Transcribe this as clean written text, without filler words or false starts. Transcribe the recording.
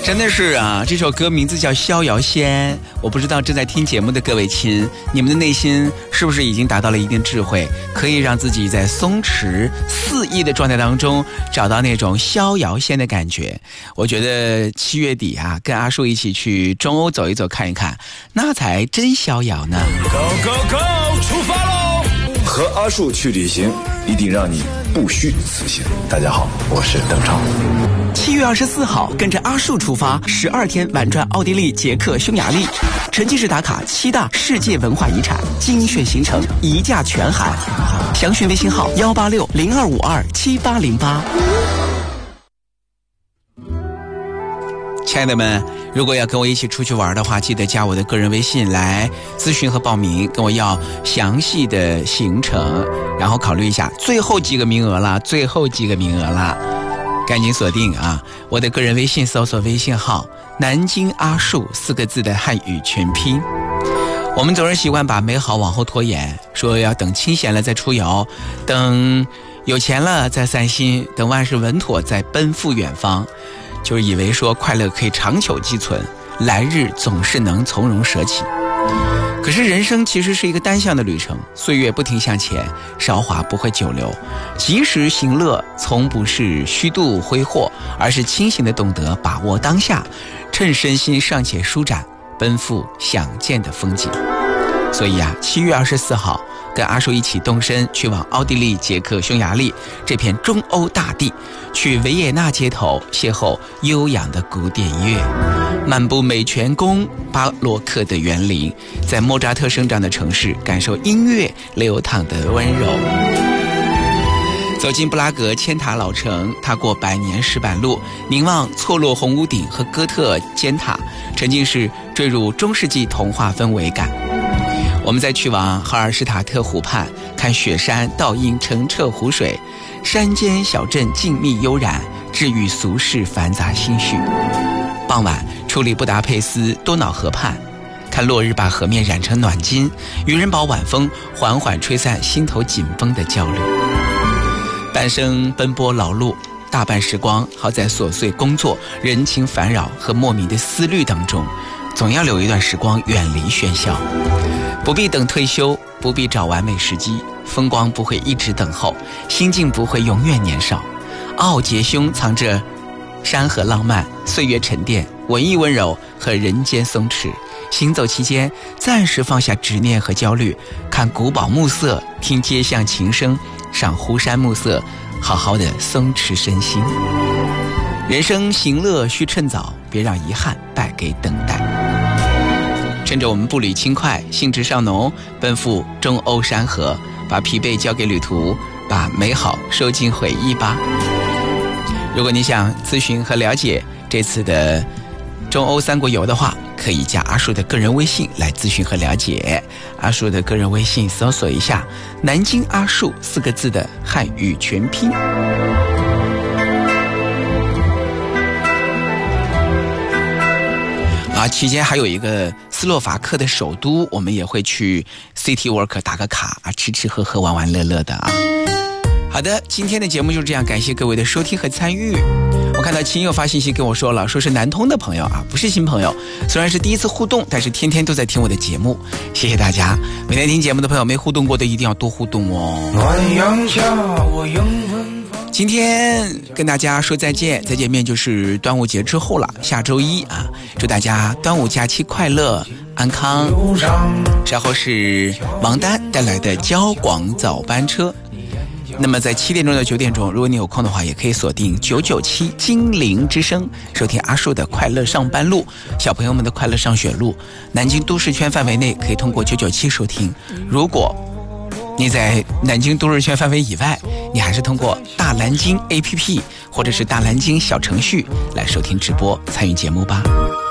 真的是啊，这首歌名字叫《逍遥仙》。我不知道正在听节目的各位亲，你们的内心是不是已经达到了一定智慧，可以让自己在松弛肆意的状态当中找到那种逍遥仙的感觉。我觉得7月底啊，跟阿树一起去中欧走一走看一看，那才真逍遥呢。 Go go go， 出发喽！ 和阿树去旅行，一定让你不虚此行。大家好，我是邓超。 7月24号，跟着阿树出发，12天玩转奥地利、捷克、匈牙利，沉浸式打卡7大世界文化遗产，精选行程，一价全含。详询微信号186-0252-7808。亲爱的们，如果要跟我一起出去玩的话，记得加我的个人微信来咨询和报名，跟我要详细的行程，然后考虑一下，最后几个名额了，赶紧锁定啊！我的个人微信搜索微信号南京阿树4个字的汉语全拼。我们总是习惯把美好往后拖延，说要等清闲了再出游，等有钱了再散心，等万事稳妥再奔赴远方，就是以为说快乐可以长久寄存，来日总是能从容舍起。可是人生其实是一个单向的旅程，岁月不停向前，韶华不会久留。及时行乐从不是虚度挥霍，而是清醒地懂得把握当下，趁身心尚且舒展，奔赴想见的风景。所以啊，7月24号跟阿树一起动身去往奥地利、捷克、匈牙利这片中欧大地，去维也纳街头邂逅悠扬的古典乐，漫步美泉宫、巴洛克的园林，在莫扎特生长的城市感受音乐流淌的温柔。走进布拉格千塔老城，踏过百年石板路，凝望错落红屋顶和哥特尖塔，沉浸式坠入中世纪童话氛围感。我们再去往哈尔施塔特湖畔，看雪山倒映澄澈湖水，山间小镇静谧悠然，治愈俗世繁杂心绪。傍晚处理布达佩斯多瑙河畔，看落日把河面染成暖金，渔人堡晚风缓缓吹散心头紧绷的焦虑。半生奔波劳碌，大半时光耗在琐碎工作、人情烦扰和莫名的思虑当中，总要留一段时光远离喧嚣。不必等退休，不必找完美时机，风光不会一直等候，心境不会永远年少。傲杰胸藏着山河浪漫，岁月沉淀，文艺温柔和人间松弛。行走期间，暂时放下执念和焦虑，看古堡暮色，听街巷琴声，赏湖山暮色，好好的松弛身心。人生行乐需趁早，别让遗憾败给等待。趁着我们步履轻快，兴致尚浓，奔赴中欧山河，把疲惫交给旅途，把美好收进回忆吧。如果你想咨询和了解这次的中欧3国游的话，可以加阿树的个人微信来咨询和了解。阿树的个人微信搜索一下南京阿树4个字的汉语全拼。期间还有一个斯洛伐克的首都，我们也会去 City Walk 打个卡啊，吃吃喝喝玩玩乐乐的啊。好的，今天的节目就是这样，感谢各位的收听和参与。我看到亲友发信息跟我说了，说是南通的朋友啊，不是新朋友，虽然是第一次互动，但是天天都在听我的节目，谢谢大家。每天听节目的朋友没互动过的一定要多互动哦。 暖阳下我迎风。 今天跟大家说再见，再见面就是端午节之后了，下周一啊，祝大家端午假期快乐安康。稍后是王丹带来的交广早班车，那么在7点钟到9点钟，如果你有空的话，也可以锁定997精灵之声，收听阿树的快乐上班路，小朋友们的快乐上学路。南京都市圈范围内可以通过997收听，如果你在南京都市圈范围以外，你还是通过大蓝鲸 APP 或者是大蓝鲸小程序来收听直播参与节目吧。